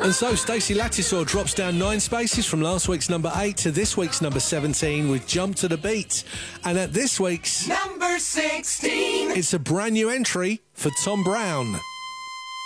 And so Stacey Lattisaw drops down 9 spaces from last week's number 8 to this week's number 17 with Jump to the Beat. And at this week's number 16, it's a brand new entry for Tom Brown.